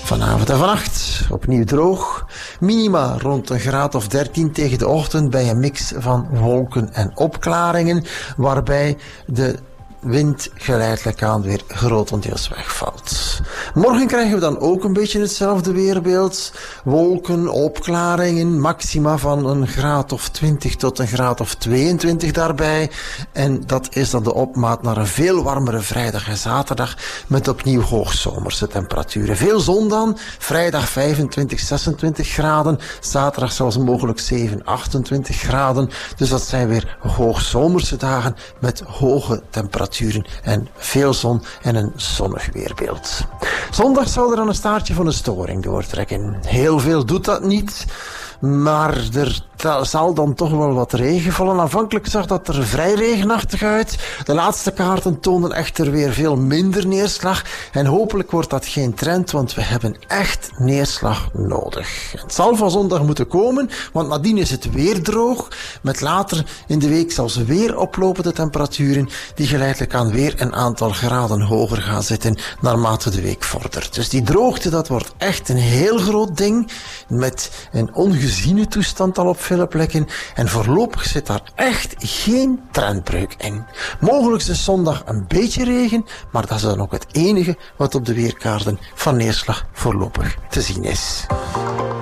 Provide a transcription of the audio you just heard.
Vanavond en vannacht opnieuw droog. Minima rond een graad of 13 tegen de ochtend bij een mix van wolken en opklaringen, waarbij de wind geleidelijk aan weer grotendeels wegvalt. Morgen krijgen we dan ook een beetje hetzelfde weerbeeld. Wolken, opklaringen, maxima van een graad of 20 tot een graad of 22 daarbij. En dat is dan de opmaat naar een veel warmere vrijdag en zaterdag met opnieuw hoogzomerse temperaturen. Veel zon dan, vrijdag 25, 26 graden, zaterdag zelfs mogelijk 7, 28 graden. Dus dat zijn weer hoogzomerse dagen met hoge temperaturen en veel zon en een zonnig weerbeeld. Zondag zal er dan een staartje van een storing doortrekken. Heel veel doet dat niet, maar er zal dan toch wel wat regen vallen. Aanvankelijk zag dat er vrij regenachtig uit. De laatste kaarten toonden echter weer veel minder neerslag. En hopelijk wordt dat geen trend, want we hebben echt neerslag nodig. Het zal van zondag moeten komen, want nadien is het weer droog. Met later in de week zelfs weer oplopende temperaturen die geleidelijk aan weer een aantal graden hoger gaan zitten naarmate de week vordert. Dus die droogte, dat wordt echt een heel groot ding met een ongeziene toestand al op vele plekken en voorlopig zit daar echt geen trendbreuk in. Mogelijk is zondag een beetje regen, maar dat is dan ook het enige wat op de weerkaarten van neerslag voorlopig te zien is.